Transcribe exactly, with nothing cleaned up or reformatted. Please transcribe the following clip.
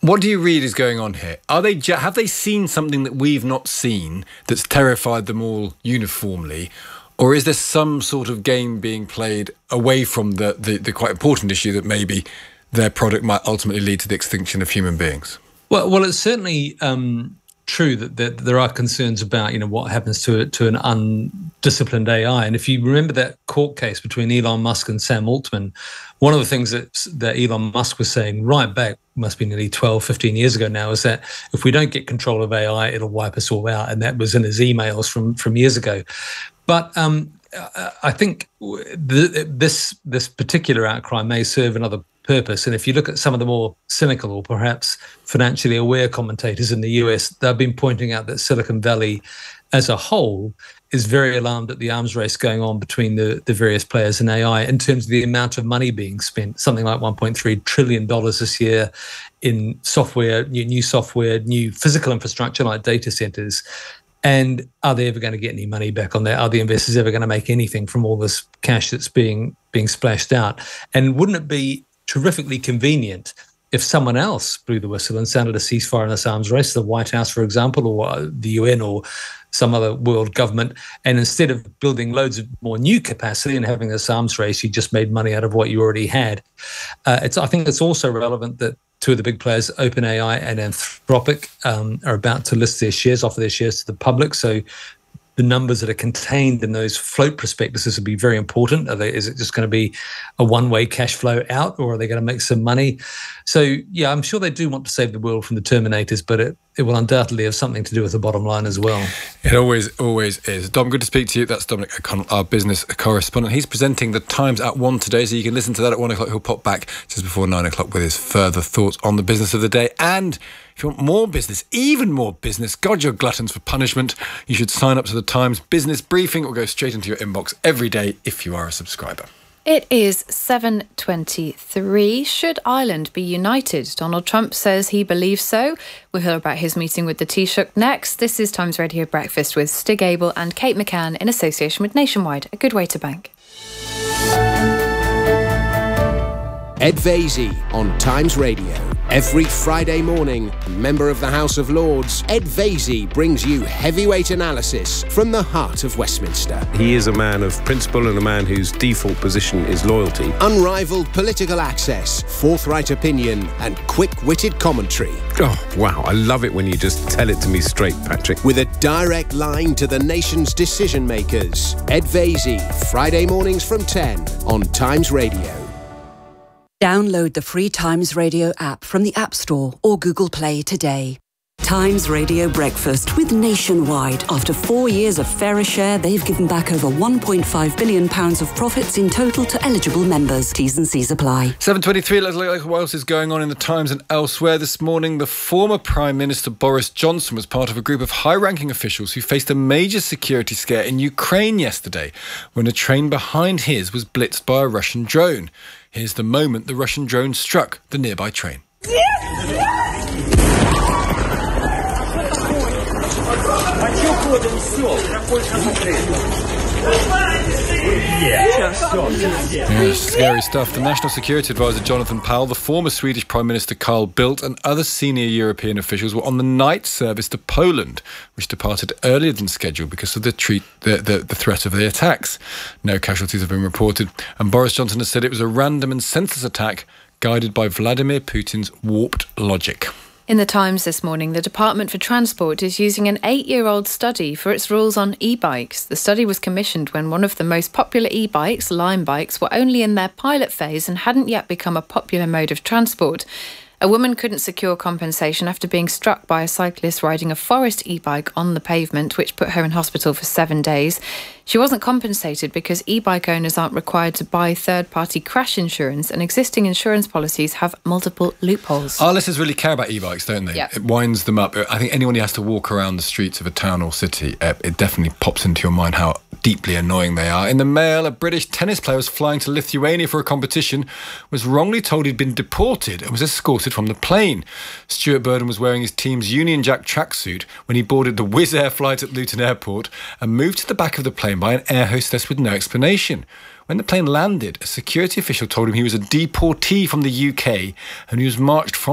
What do you read is going on here? Are they ju- have they seen something that we've not seen that's terrified them all uniformly? Or is there some sort of game being played away from the, the, the quite important issue that maybe their product might ultimately lead to the extinction of human beings? Well, well, it's certainly um, true that, that there are concerns about, you know, what happens to to an undisciplined A I. And if you remember that court case between Elon Musk and Sam Altman, one of the things that that Elon Musk was saying right back, must be nearly twelve, fifteen years ago now, is that if we don't get control of A I, it'll wipe us all out. And that was in his emails from from years ago. But um, I think the, this this particular outcry may serve another purpose. And if you look at some of the more cynical or perhaps financially aware commentators in the U S, they've been pointing out that Silicon Valley as a whole is very alarmed at the arms race going on between the, the various players in A I in terms of the amount of money being spent, something like one point three trillion dollars this year in software, new, new software, new physical infrastructure like data centers. And are they ever going to get any money back on that? Are the investors ever going to make anything from all this cash that's being being splashed out? And wouldn't it be terrifically convenient if someone else blew the whistle and sounded a ceasefire in this arms race, the White House, for example, or the U N or some other world government, and instead of building loads of more new capacity and having this arms race, you just made money out of what you already had? Uh, it's, I think it's also relevant that two of the big players, OpenAI and Anthropic, um, are about to list their shares, offer their shares to the public. So the numbers that are contained in those float prospectuses will be very important. Are they, is it just going to be a one-way cash flow out, or are they going to make some money? So, yeah, I'm sure they do want to save the world from the Terminators, but it, it will undoubtedly have something to do with the bottom line as well. It always, always is. Dom, good to speak to you. That's Dominic O'Connell, our business correspondent. He's presenting The Times at one today, so you can listen to that at one o'clock. He'll pop back just before nine o'clock with his further thoughts on the business of the day. And if you want more business, even more business, God, you're gluttons for punishment, you should sign up to The Times Business Briefing. It will go straight into your inbox every day if you are a subscriber. It is seven twenty-three. Should Ireland be united? Donald Trump says he believes so. We'll hear about his meeting with the Taoiseach next. This is Times Radio Breakfast with Stig Abel and Kate McCann in association with Nationwide. A good way to bank. Ed Vaizey on Times Radio. Every Friday morning, a member of the House of Lords, Ed Vaizey brings you heavyweight analysis from the heart of Westminster. He is a man of principle and a man whose default position is loyalty. Unrivaled political access, forthright opinion and quick-witted commentary. Oh, wow, I love it when you just tell it to me straight, Patrick. With a direct line to the nation's decision-makers. Ed Vaizey, Friday mornings from ten on Times Radio. Download the free Times Radio app from the App Store or Google Play today. Times Radio Breakfast with Nationwide. After four years of fairer share, they've given back over one point five billion pounds of profits in total to eligible members. T's and C's apply. seven twenty-three, let's look at what else is going on in the Times and elsewhere this morning. The former Prime Minister Boris Johnson was part of a group of high-ranking officials who faced a major security scare in Ukraine yesterday when a train behind his was blitzed by a Russian drone. Here's the moment the Russian drone struck the nearby train. Yes, scary stuff. The National Security Advisor Jonathan Powell, the former Swedish Prime Minister Carl Bildt and other senior European officials were on the night service to Poland, which departed earlier than scheduled because of the, treat, the, the, the threat of the attacks. No casualties have been reported, and Boris Johnson has said it was a random and senseless attack guided by Vladimir Putin's warped logic. In the Times this morning, the Department for Transport is using an eight-year-old study for its rules on e-bikes. The study was commissioned when one of the most popular e-bikes, Lime bikes, were only in their pilot phase and hadn't yet become a popular mode of transport. A woman couldn't secure compensation after being struck by a cyclist riding a Forest e-bike on the pavement, which put her in hospital for seven days. She wasn't compensated because e-bike owners aren't required to buy third-party crash insurance, and existing insurance policies have multiple loopholes. Our listeners really care about e-bikes, don't they? Yeah. It winds them up. I think anyone who has to walk around the streets of a town or city, uh, it definitely pops into your mind how deeply annoying they are. In the Mail, a British tennis player was flying to Lithuania for a competition, was wrongly told he'd been deported and was escorted from the plane. Stuart Burden was wearing his team's Union Jack tracksuit when he boarded the Wizz Air flight at Luton Airport and moved to the back of the plane by an air hostess with no explanation. When the plane landed, a security official told him he was a deportee from the U K and he was marched from